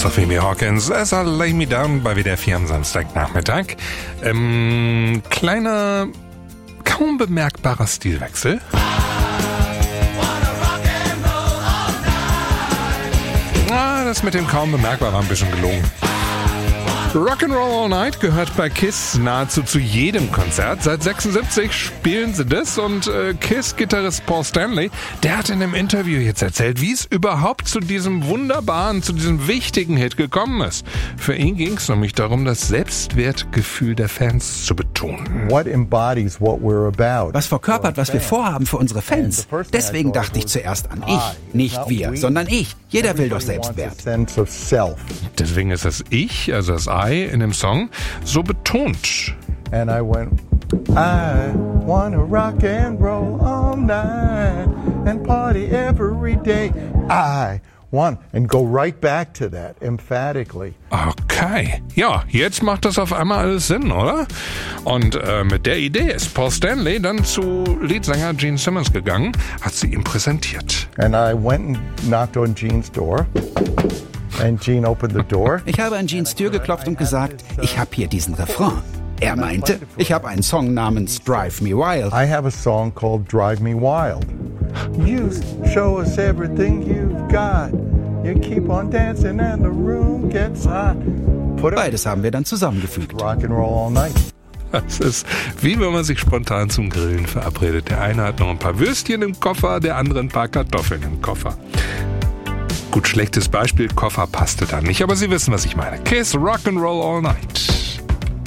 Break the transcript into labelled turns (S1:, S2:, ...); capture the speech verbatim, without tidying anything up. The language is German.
S1: Sophie Hawkins, As I Lay Me Down bei W D R vier am Samstagnachmittag. Ähm, kleiner, kaum bemerkbarer Stilwechsel. Ah, das mit dem kaum bemerkbar war ein bisschen gelogen. Rock'n'Roll All Night gehört bei KISS nahezu zu jedem Konzert. Seit sechsundsiebzig spielen sie das und äh, KISS-Gitarrist Paul Stanley, der hat in einem Interview jetzt erzählt, wie es überhaupt zu diesem wunderbaren, zu diesem wichtigen Hit gekommen ist. Für ihn ging es nämlich darum, das Selbstwertgefühl der Fans zu betonen.
S2: What embodies what we're about?
S3: Was verkörpert, was wir vorhaben für unsere Fans. Deswegen dachte ich zuerst an ich, nicht wir, sondern ich. Jeder will doch Selbstwert.
S1: Deswegen ist das Ich, also das I in dem Song, so betont.
S2: And I went, I wanna rock and roll all night and party every day. I want, and go right back to that emphatically.
S1: Okay, ja, jetzt macht das auf einmal alles Sinn, oder? Und äh, mit der Idee ist Paul Stanley dann zu Leadsänger Gene Simmons gegangen, hat sie ihm präsentiert.
S2: And I went and knocked on Gene's door. And Gene opened the door.
S3: Ich habe an Genes Tür geklopft und gesagt, ich habe hier diesen Refrain. Er meinte, ich habe einen Song namens Drive Me Wild.
S2: I have a song called Drive Me Wild. You show us everything you've got. You keep on dancing and the room gets hot. Put
S3: Beides haben wir dann zusammengefügt.
S2: Rock and roll all night.
S1: Das ist wie wenn man sich spontan zum Grillen verabredet. Der eine hat noch ein paar Würstchen im Koffer, der andere ein paar Kartoffeln im Koffer. Gut, schlechtes Beispiel, Koffer passte da nicht, aber Sie wissen, was ich meine. KISS, Rock'n'Roll All Night.